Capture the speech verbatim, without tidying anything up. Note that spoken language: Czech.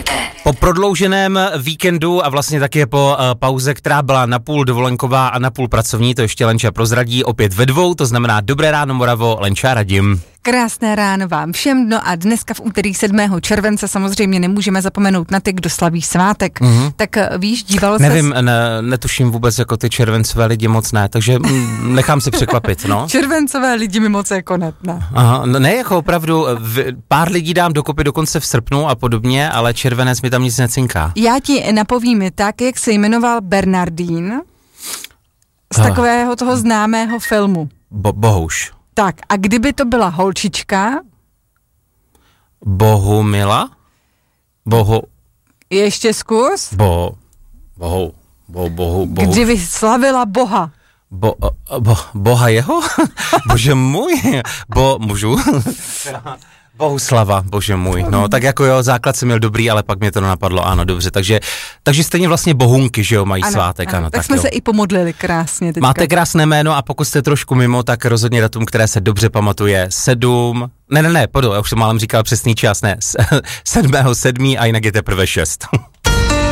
Po prodlouženém víkendu a vlastně také po uh, pauze, která byla napůl dovolenková a napůl pracovní, to ještě Lenča prozradí, opět ve dvou, to znamená dobré ráno Moravo, Lenča a Radim. Krásné ráno vám všem, no a dneska v úterý sedmého července samozřejmě nemůžeme zapomenout na ty, kdo slaví svátek. Mm-hmm. Tak víš, díval se... Nevím, ne, netuším vůbec jako ty červencové lidi moc ne, takže mm, nechám si překvapit, no. Červencové lidi mi moc jako ne. ne. Aha, no ne, jako opravdu, v, pár lidí dám dokopy dokonce v srpnu a podobně, ale červenec mi tam nic necinká. Já ti napovím tak, jak se jmenoval Bernardín z ah. takového toho známého filmu. Bo, bohuž. Tak, a kdyby to byla holčička? Bohumila? Bohu... Ještě zkus? Bo... Bohu... Bo, bohu... Bohu... Kdyby slavila Boha? Bo... bo boha jeho? Bože můj? Bo... Můžu? Bohuslava, bože můj. No, tak jako jo, základ jsem měl dobrý, ale pak mě to napadlo, ano, dobře. Takže, takže stejně vlastně bohunky, že jo, mají ano, svátek, ano. ano tak, tak jsme jo. se i pomodlili krásně teďka. Máte krásné jméno a pokud jste trošku mimo, tak rozhodně datum, které se dobře pamatuje, sedm, ne, ne, ne, podu, já už jsem málem říkal přesný čas, ne, sedmého sedmý a jinak je teprve šest.